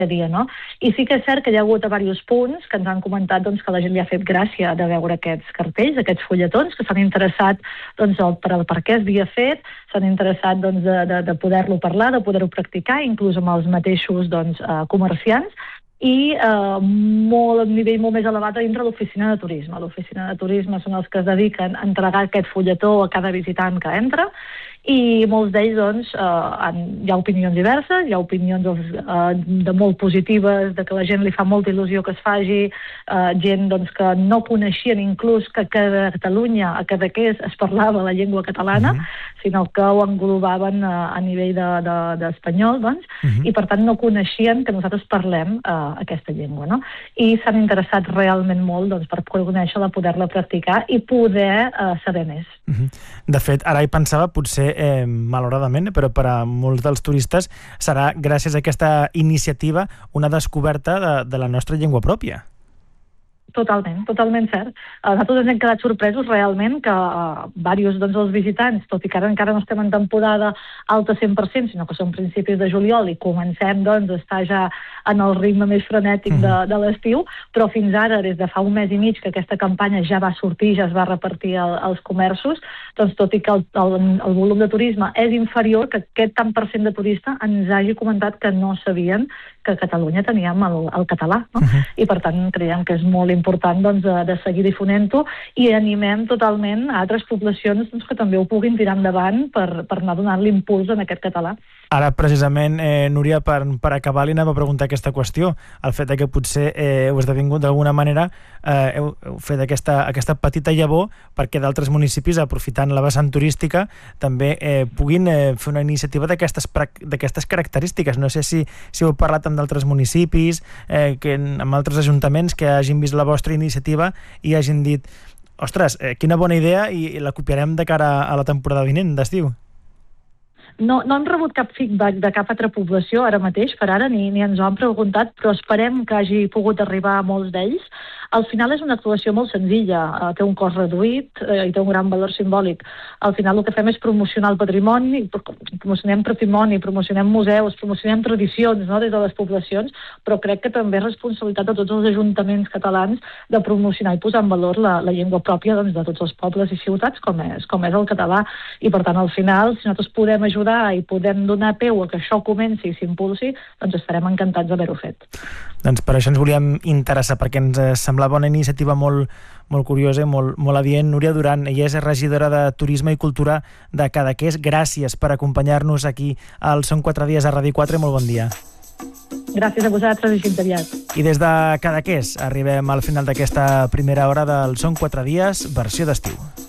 dia, no? I sí que és cert que hi ha hagut diversos punts que ens han comentat doncs, que la gent li ha fet gràcia de veure aquests cartells, aquests fulletons, que s'han interessat doncs, per què es havia fet, s'han interessat doncs, de poder-lo parlar, de poder-ho practicar, inclús amb els mateixos doncs, comerciants, i molt, un nivell molt més elevat a dintre l'oficina de turisme. L'oficina de turisme són els que es dediquen a entregar aquest fulletó a cada visitant que entra, i molts d'ells doncs, hi ha opinions diverses, hi ha opinions de molt positives, de que la gent li fa molta il·lusió que es faci, gent doncs, que no coneixien inclús que a Catalunya, a Cadaqués, es parlava la llengua catalana, sinó que ho englobaven a nivell d'espanyol, doncs, i per tant no coneixien que nosaltres parlem aquesta llengua, no? I s'han interessat realment molt doncs, per conèixer-la, poder-la practicar i poder saber més. De fet, ara hi pensava, potser malauradament, però per a molts dels turistes serà, gràcies a aquesta iniciativa, una descoberta de la nostra llengua pròpia. Totalment cert. Nosaltres ens hem quedat sorpresos realment que diversos dels visitants, tot i que ara encara no estem en temporada alta 100%, sinó que són principis de juliol i comencem doncs, a estar ja en el ritme més frenètic de l'estiu, però fins ara, des de fa un mes i mig que aquesta campanya ja va sortir, ja es va repartir als comerços, doncs tot i que el volum de turisme és inferior, que aquest tant per cent de turista ens hagi comentat que no sabien que a Catalunya teníem el català, no? I per tant creiem que és molt important doncs, de seguir difonent-ho i animem totalment a altres poblacions doncs, que també ho puguin tirar endavant per anar donant l'impuls en aquest català. Ara, precisament, Núria, per acabar, li anava a preguntar aquesta qüestió. El fet que potser heu esdevingut d'alguna manera, heu fet aquesta petita llavor perquè d'altres municipis, aprofitant la vessant turística, també puguin fer una iniciativa d'aquestes característiques. No sé si heu parlat amb d'altres municipis, amb altres ajuntaments que hagin vist la vostra iniciativa i hagin dit ostres, quina bona idea, i la copiarem de cara a la temporada vinent d'estiu. No hem rebut cap feedback de cap altra població ara mateix, per ara, ni ens ho han preguntat, però esperem que hagi pogut arribar a molts d'ells. Al final és una actuació molt senzilla, té un cost reduït i té un gran valor simbòlic. Al final el que fem és promocionar el patrimoni, promocionem museus, promocionem tradicions, no, des de les poblacions, però crec que també és responsabilitat de tots els ajuntaments catalans de promocionar i posar en valor la llengua pròpia doncs, de tots els pobles i ciutats, com és el català. I per tant, al final, si nosaltres podem ajudar i podem donar peu a que això comenci i s'impulsi, doncs estarem encantats d'haver-ho fet. Doncs per això ens volíem interessar, perquè ens semblava una iniciativa molt curiosa i molt adient. Núria Duran, ella és regidora de Turisme i Cultura de Cadaqués. Gràcies per acompanyar-nos aquí al Són 4 dies a Ràdio 4 i molt bon dia. Gràcies a vosaltres i fins aviat. I des de Cadaqués arribem al final d'aquesta primera hora del Són 4 dies, versió d'estiu.